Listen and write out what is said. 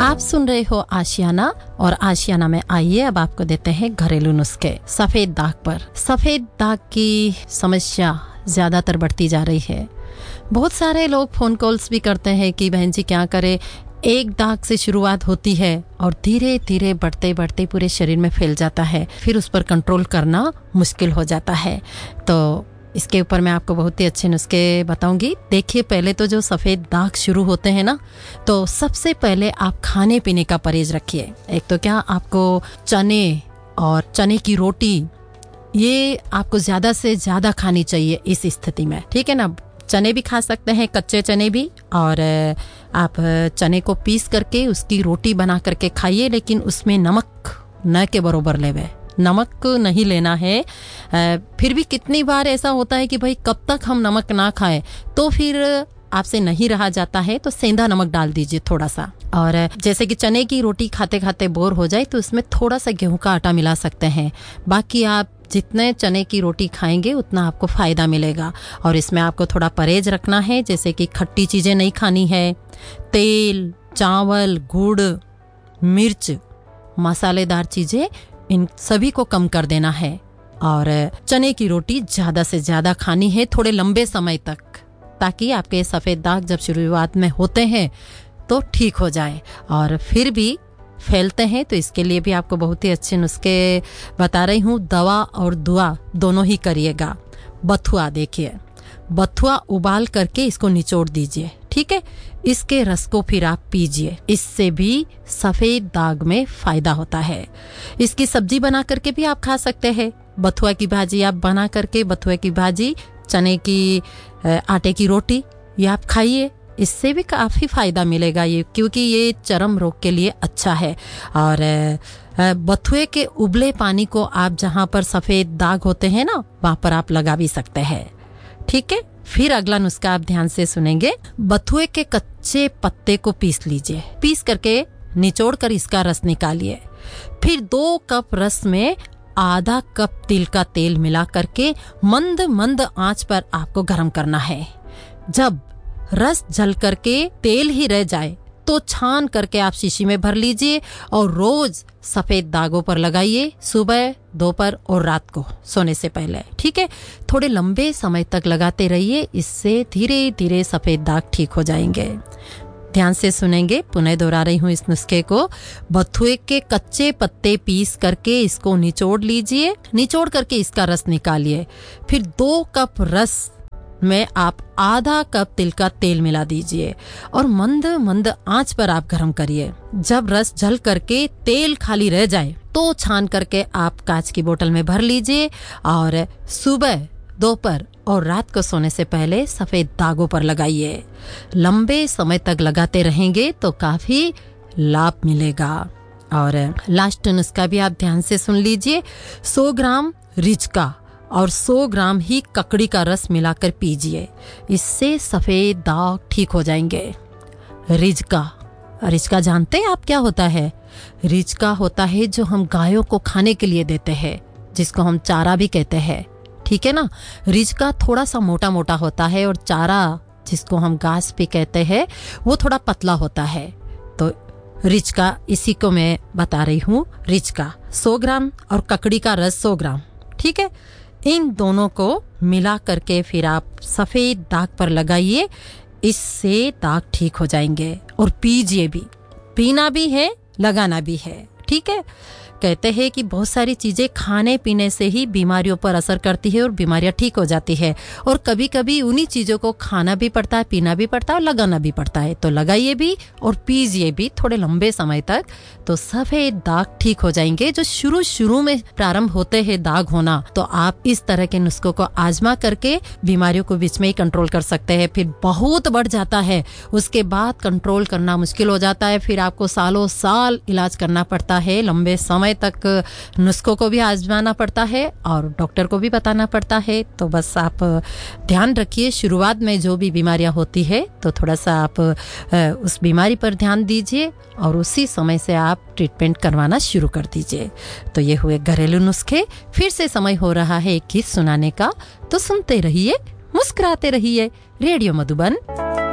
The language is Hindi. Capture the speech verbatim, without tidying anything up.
आप सुन रहे हो आशियाना और आशियाना में आइए अब आपको देते हैं घरेलू नुस्खे। सफेद दाग पर सफेद दाग की समस्या ज्यादातर बढ़ती जा रही है। बहुत सारे लोग फोन कॉल्स भी करते हैं कि बहन जी क्या करें, एक दाग से शुरुआत होती है और धीरे धीरे बढ़ते बढ़ते पूरे शरीर में फैल जाता है, फिर उस पर कंट्रोल करना मुश्किल हो जाता है। तो इसके ऊपर मैं आपको बहुत ही अच्छे नुस्खे बताऊंगी। देखिए, पहले तो जो सफ़ेद दाग शुरू होते हैं ना, तो सबसे पहले आप खाने पीने का परहेज रखिए। एक तो क्या, आपको चने और चने की रोटी ये आपको ज़्यादा से ज़्यादा खानी चाहिए इस स्थिति में, ठीक है ना। चने भी खा सकते हैं, कच्चे चने भी, और आप चने को पीस करके उसकी रोटी बना करके खाइए, लेकिन उसमें नमक न के बरोबर लेवे, नमक नहीं लेना है। फिर भी कितनी बार ऐसा होता है कि भाई कब तक हम नमक ना खाएं, तो फिर आपसे नहीं रहा जाता है तो सेंधा नमक डाल दीजिए थोड़ा सा। और जैसे कि चने की रोटी खाते खाते बोर हो जाए तो उसमें थोड़ा सा गेहूं का आटा मिला सकते हैं। बाकी आप जितने चने की रोटी खाएंगे उतना आपको फायदा मिलेगा। और इसमें आपको थोड़ा परहेज रखना है, जैसे कि खट्टी चीजें नहीं खानी है, तेल, चावल, गुड़, मिर्च, मसालेदार चीजें, इन सभी को कम कर देना है। और चने की रोटी ज्यादा से ज्यादा खानी है थोड़े लंबे समय तक, ताकि आपके सफेद दाग जब शुरुआत में होते हैं तो ठीक हो जाए। और फिर भी फैलते हैं तो इसके लिए भी आपको बहुत ही अच्छे नुस्खे बता रही हूँ। दवा और दुआ दोनों ही करिएगा। बथुआ, देखिए बथुआ उबाल करके इसको निचोड़ दीजिए, ठीक है। इसके रस को फिर आप पीजिए, इससे भी सफेद दाग में फायदा होता है। इसकी सब्जी बना करके भी आप खा सकते हैं। बथुआ की भाजी आप बना करके, बथुए की भाजी, चने की आटे की रोटी, ये आप खाइए, इससे भी काफी फायदा मिलेगा ये, क्योंकि ये चर्म रोग के लिए अच्छा है। और बथुए के उबले पानी को आप जहां पर सफेद दाग होते हैं ना, वहां पर आप लगा भी सकते हैं, ठीक है। फिर अगला नुस्खा आप ध्यान से सुनेंगे। बथुए के कच्चे पत्ते को पीस लीजिए, पीस करके निचोड़ कर इसका रस निकालिए। फिर दो कप रस में आधा कप तिल का तेल मिला करके मंद मंद आंच पर आपको गर्म करना है। जब रस जल करके तेल ही रह जाए तो छान करके आप शीशी में भर लीजिए और रोज सफेद दागों पर लगाइए, सुबह, दोपहर और रात को सोने से पहले, ठीक है। थोड़े लंबे समय तक लगाते रहिए, इससे धीरे धीरे सफेद दाग ठीक हो जाएंगे। ध्यान से सुनेंगे, पुनः दोहरा रही हूँ इस नुस्खे को। बथुए के कच्चे पत्ते पीस करके इसको निचोड़ लीजिए, निचोड़ करके इसका रस निकालिए। फिर दो कप रस में आप आधा कप तिल का तेल मिला दीजिए और मंद मंद आंच पर आप गर्म करिए। जब रस जल करके तेल खाली रह जाए तो छान करके आप कांच की बोतल में भर लीजिए और सुबह, दोपहर और रात को सोने से पहले सफेद दागों पर लगाइए। लंबे समय तक लगाते रहेंगे तो काफी लाभ मिलेगा। और लास्ट नुस्खा भी आप ध्यान से सुन लीजिए। सौ ग्राम रिज का और सौ ग्राम ही ककड़ी का रस मिलाकर पीजिए, इससे सफेद दाग ठीक हो जाएंगे। रिज का, रिज का जानते हैं आप क्या होता है? रिज का होता है जो हम गायों को खाने के लिए देते हैं, जिसको हम चारा भी कहते हैं, ठीक है ना। रिज का थोड़ा सा मोटा मोटा होता है और चारा जिसको हम घास भी कहते हैं वो थोड़ा पतला होता है। तो रिज का, इसी को मैं बता रही हूँ। रिज का सौ ग्राम और ककड़ी का रस सौ ग्राम, ठीक है। इन दोनों को मिला करके फिर आप सफेद दाग पर लगाइए, इससे दाग ठीक हो जाएंगे। और पीजिए भी, पीना भी है, लगाना भी है, ठीक है। कहते हैं कि बहुत सारी चीजें खाने पीने से ही बीमारियों पर असर करती है और बीमारियां ठीक हो जाती है। और कभी कभी उन्हीं चीजों को खाना भी पड़ता है, पीना भी पड़ता है और लगाना भी पड़ता है। तो लगाइए भी और पीजिए भी थोड़े लंबे समय तक, तो सफेद दाग ठीक हो जाएंगे। जो शुरू शुरू में प्रारंभ होते हैं दाग होना, तो आप इस तरह के नुस्खों को आजमा करके बीमारियों को बीच में ही कंट्रोल कर सकते हैं। फिर बहुत बढ़ जाता है, उसके बाद कंट्रोल करना मुश्किल हो जाता है। फिर आपको सालों साल इलाज करना पड़ता है, लंबे समय तक नुस्खों को भी आजमाना पड़ता है और डॉक्टर को भी बताना पड़ता है। तो बस आप ध्यान रखिए, शुरुआत में जो भी बीमारियां होती है तो थोड़ा सा आप उस बीमारी पर ध्यान दीजिए और उसी समय से आप ट्रीटमेंट करवाना शुरू कर दीजिए। तो ये हुए घरेलू नुस्खे। फिर से समय हो रहा है एक गीत सुनाने का, तो सुनते रहिए, मुस्कुराते रहिए। रेडियो मधुबन।